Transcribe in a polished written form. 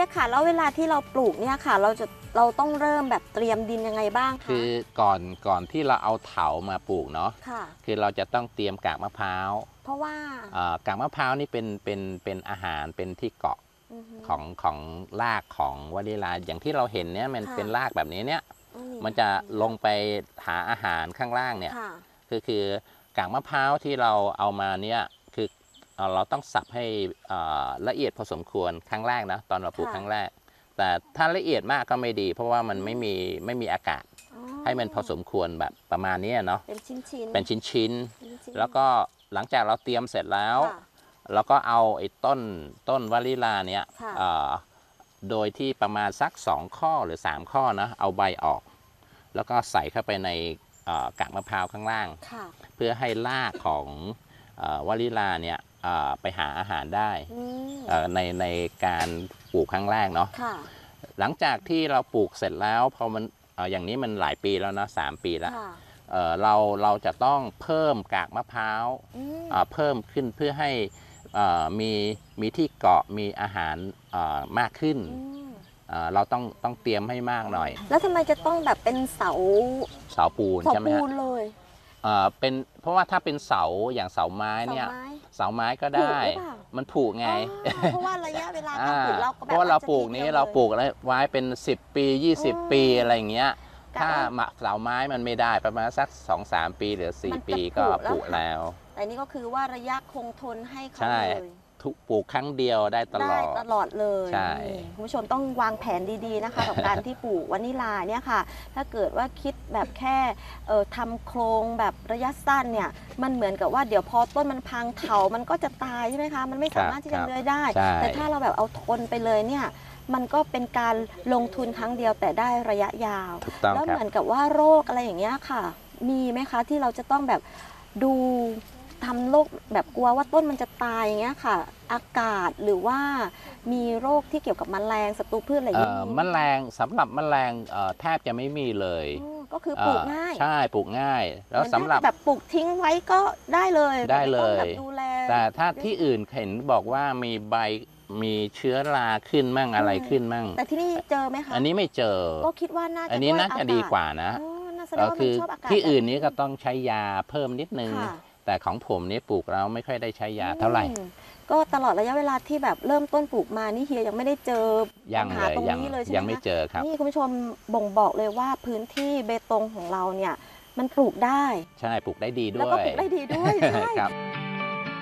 ยค่ะแล้วเวลาที่เราปลูกเนี่ยค่ะเราต้องเริ่มแบบเตรียมดินยังไงบ้างคะคือก่อนที่เราเอาเถามาปลูกเนาะคือเราจะต้องเตรียมกากมะพร้าวเพราะว่ากากมะพร้าวนี่เป็นอาหารเป็นที่เกาะของรากของวานิลาอย่างที่เราเห็นเนี่ยมันเป็นรากแบบนี้เนี่ยมันจะลงไปหาอาหารข้างล่างเนี่ยคือกากมะพร้าวที่เราเอามาเนี่ยคือเราต้องสับให้ละเอียดพอสมควรครั้งแรกนะตอนเราปลูกครั้งแรกแต่ถ้าละเอียดมากก็ไม่ดีเพราะว่ามันไม่มีอากาศให้มันพอสมควรแบบประมาณนี้เนาะเป็นชิ้นแล้วก็หลังจากเราเตรียมเสร็จแล้วแล้วก็เอาไอ้ต้นวานิลาเนี่ยโดยที่ประมาณสัก2ข้อหรือ3ข้อนะเอาใบออกแล้วก็ใส่เข้าไปในกากมะพร้าวข้างล่างเพื่อให้รากของวานิลาเนี่ยไปหาอาหารได้ในการปลูกครั้งแรกเนาะหลังจากที่เราปลูกเสร็จแล้วพอมันอย่างนี้มันหลายปีแล้วนะ3 ปีแล้วเราจะต้องเพิ่มกากมะพร้าวเพิ่มขึ้นเพื่อให้มีที่เกาะมีอาหารมากขึ้นเราต้องเตรียมให้มากหน่อยแล้วทำไมจะต้องแบบเป็นเสาปูนใช่ไหมฮะเลยเป็นเพราะว่าถ้าเป็นเสาอย่างเสาไม้เนี่ยเสาไม้ก็ได้มันผุไงเพราะว่าระยะเวลาการปลูกเราก็แบบเพราะว่าเราปลูกนี้เราปลูกไว้เป็น10 ปี20 ปีอะไรอย่างเงี้ยถ้าเสาไม้มันไม่ได้ประมาณสัก2-3 ปีหรือ4 ปีก็ผุแล้วแต่นี่ก็คือว่าระยะคงทนให้เขาเลยปลูกครั้งเดียวได้ตลอดเลยใช่คุณผู้ชมต้องวางแผนดีๆนะคะกับการที่ปลูกวานิลาเนี่ยค่ะถ้าเกิดว่าคิดแบบแค่ทำโครงแบบระยะสั้นเนี่ยมันเหมือนกับว่าเดี๋ยวพอต้นมันพังเถามันก็จะตายใช่ไหมคะมันไม่สามารถที่จะเลื้อยได้แต่ถ้าเราแบบเอาทนไปเลยเนี่ยมันก็เป็นการลงทุนครั้งเดียวแต่ได้ระยะยาวแล้วเหมือนกับว่าโรคอะไรอย่างเงี้ยค่ะมีไหมคะที่เราจะต้องแบบดูทำโรคแบบกลัวว่าต้นมันจะตายอย่างเงี้ยค่ะอากาศหรือว่ามีโรคที่เกี่ยวกับแมลงศัตรูพืชอะไรอย่างเงี้ยแมลงสำหรับแมลงแทบจะไม่มีเลยก็คือปลูกง่ายใช่ปลูกง่ายแล้วสำหรับแบบปลูกทิ้งไว้ก็ได้เลยดูแลแต่ถ้าที่อื่นเห็นบอกว่ามีใบมีเชื้อราขึ้นมั่งอะไรขึ้นมั่งแต่ที่นี่เจอไหมคะอันนี้ไม่เจอก็คิดว่าน่าจะอันนี้น่าจะดีกว่านะคือที่อื่นนี้ก็ต้องใช้ยาเพิ่มนิดนึงแต่ของผมนี่ปลูกแล้วไม่ค่อยได้ใช้ยาเท่าไหร่ก็ตลอดระยะเวลาที่แบบเริ่มต้นปลูกมานี่เฮียยังไม่ได้เจอปัญหาตรงนี้เลยใช่ไหมคะยังไม่เจอครับนี่คุณผู้ชมบ่งบอกเลยว่าพื้นที่เบตงของเราเนี่ยมันปลูกได้ใช่ปลูกได้ดีด้วยแล้วก็ปลูกได้ดีด้วยใช่